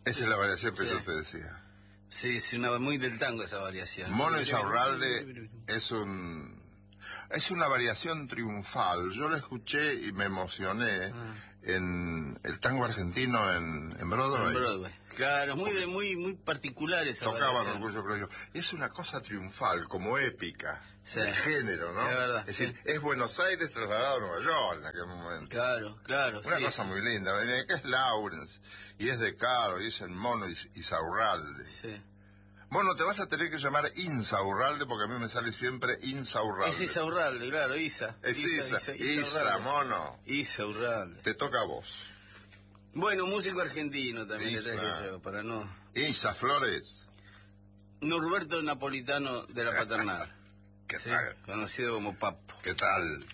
Esa es la variación que yo te decía. Sí, sí, muy del tango esa variación. Mono Insaurralde es una variación triunfal. Yo la escuché y me emocioné en el tango argentino en Broadway. En Broadway. Claro, muy particular esa Tocaban variación. Orgullo Criollo. Y es una cosa triunfal, como épica, Sí. de género, ¿no? Es verdad. Es decir, es Buenos Aires trasladado a Nueva York en aquel momento. Claro. Una cosa muy linda, que es Lawrence, y es de Caro, y es el Mono Insaurralde. Sí. Mono, te vas a tener que llamar Insaurralde, porque a mí me sale siempre Insaurralde. Es Insaurralde, claro, Isa. Es Isa, Mono. Insaurralde. Te toca a vos. Bueno, músico argentino también Isa. le traje yo, para no... Isa Flores. Norberto Napolitano de la Paternal. ¿Qué ¿sí? tal? Conocido como Papo. ¿Qué tal?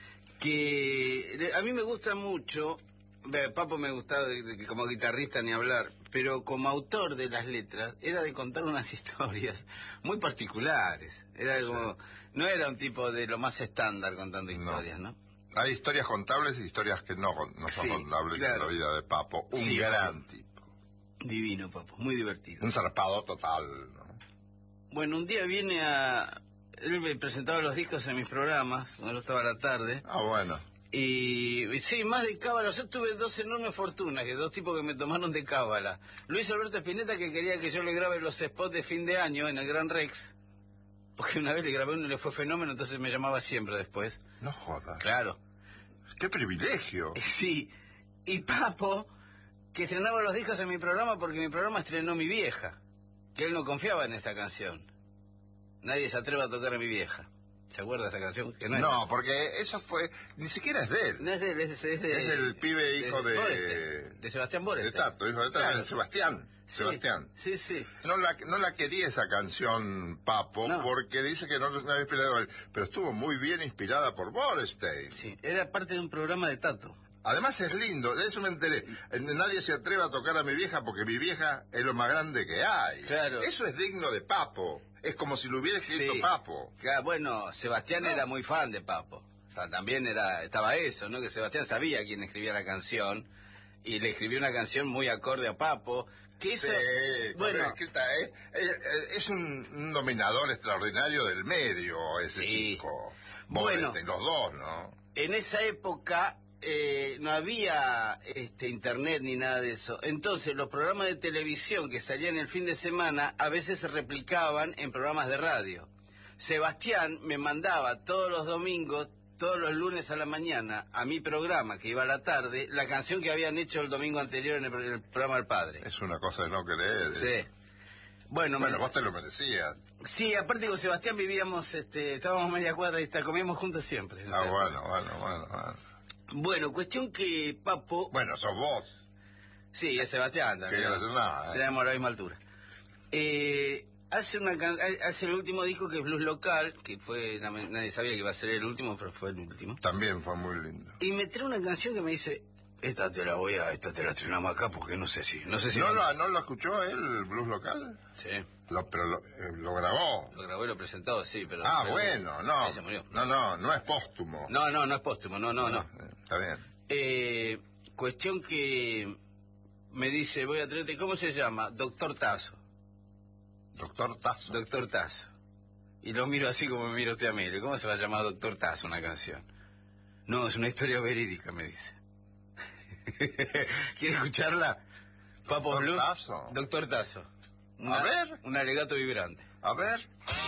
Que a mí me gusta mucho... Papo me gustaba como guitarrista ni hablar, pero como autor de las letras era de contar unas historias muy particulares. Era como, no era un tipo de lo más estándar contando historias, ¿no? Hay historias contables y historias que no son contables en la vida de Papo. Un gran tipo. Divino, Papo, muy divertido. Un zarpado total, ¿no? Bueno, un día viene él me presentaba los discos en mis programas, cuando yo estaba a la tarde. Ah, bueno. Y sí, más de cábala. Yo tuve dos enormes fortunas, dos tipos que me tomaron de cábala. Luis Alberto Spinetta, que quería que yo le grabe los spots de fin de año en el Gran Rex. Porque una vez le grabé uno y le fue fenómeno, entonces me llamaba siempre después. No jodas. Claro. ¡Qué privilegio! Sí. Y Papo, que estrenaba los discos en mi programa porque mi programa estrenó Mi Vieja. Que él no confiaba en esa canción. Nadie se atreve a tocar a Mi Vieja. ¿Se acuerda de esa canción? Que no, porque eso fue... Ni siquiera es de él. No es de él, es del pibe hijo de Sebastián Boreste. De Tato, hijo de Tato, claro. Sebastián. Sí, Sebastián. Sí. No la quería esa canción, Papo, porque dice que no había inspirado a él. Pero estuvo muy bien inspirada por Borestein. Sí, era parte de un programa de Tato. Además es lindo, de eso me enteré. Nadie se atreve a tocar a Mi Vieja porque Mi Vieja es lo más grande que hay. Claro. Eso es digno de Papo. Es como si lo hubiera escrito Papo. Claro, bueno, Sebastián era muy fan de Papo. O sea, también estaba eso, ¿no? Que Sebastián sabía quién escribía la canción y le escribió una canción muy acorde a Papo. Que eso, bueno, es un dominador extraordinario del medio, ese chico. Bueno, los dos, ¿no? En esa época no había internet ni nada de eso. Entonces los programas de televisión que salían el fin de semana a veces se replicaban en programas de radio. Sebastián me mandaba todos los domingos, todos los lunes a la mañana, a mi programa, que iba a la tarde, la canción que habían hecho el domingo anterior en el programa del padre. Es una cosa de no creer. Sí. Bueno, vos te lo merecías. Sí, aparte con Sebastián vivíamos, estábamos media cuadra y comíamos juntos siempre. Ah, bueno. Bueno, cuestión que Papo... Bueno, sos vos. Sí, es Sebastián también. Tenemos la misma altura. Hace el último disco que es Blues Local, que fue... Nadie sabía que iba a ser el último, pero fue el último. También fue muy lindo. Y me trae una canción que me dice... Esta te la estrenamos acá porque no sé si... ¿No lo escuchó él, el Blues Local? Sí. Pero lo grabó. Lo grabó y lo presentó, sí, pero... Bueno, no. Se murió. No es póstumo. No es póstumo, no. Está bien. Cuestión que me dice, voy a traerte, ¿cómo se llama? Doctor Tazo. Doctor Tazo. Y lo miro así como me mira usted a mí. ¿Cómo se va a llamar Doctor Tazo una canción? No, es una historia verídica, me dice. ¿Quiere escucharla? Papo Blues. Tazo. Doctor Tazo. A ver. Un alegato vibrante. A ver.